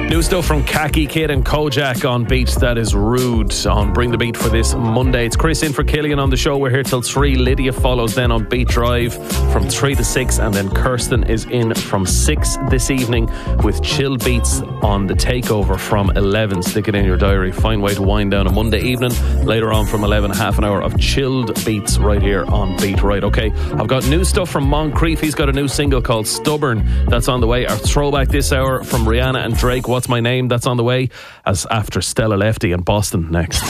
New stuff from Khaki Kid and Kojak on Beat That Is Rude on Bring the Beat for this Monday. It's Chris in for Killian on the show. We're here till 3. Lydia follows then on Beat Drive from 3 to 6, and then Kirsten is in from 6 this evening with Chill Beats on The Takeover from 11. Stick it in your diary. Fine way to wind down a Monday evening. Later on from 11, half an hour of chilled beats right here on Beat. Right, okay. I've got new stuff from Moncrief. He's got a new single called Stubborn. That's on the way. Our throwback this hour from Rihanna and Drake, What's My Name? That's on the way, as after Stella Lefty and Boston next.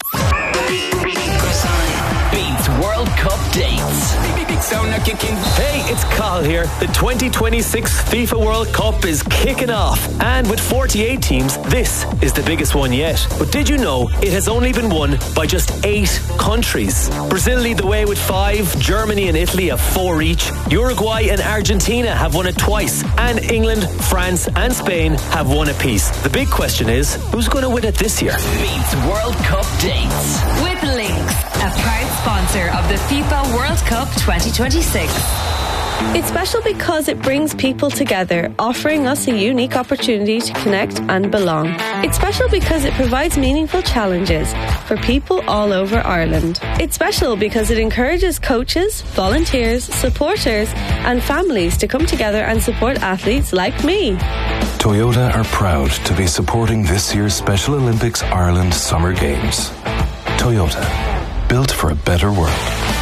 Beats World Cup dates. Hey, it's Carl here. The 2026 FIFA World Cup is kicking off, and with 48 teams, this is the biggest one yet. But did you know it has only been won by just 8 countries? Brazil lead the way with 5, Germany and Italy have 4 each, Uruguay and Argentina have won it twice, and England, France and Spain have won apiece. The big question is, who's going to win it this year? Beats World Cup dates with Lynx, a proud sponsor of the FIFA World Cup 2026. It's special because it brings people together, offering us a unique opportunity to connect and belong. It's special because it provides meaningful challenges for people all over Ireland. It's special because it encourages coaches, volunteers, supporters and families to come together and support athletes like me. Toyota are proud to be supporting this year's Special Olympics Ireland Summer Games. Toyota, built for a better world.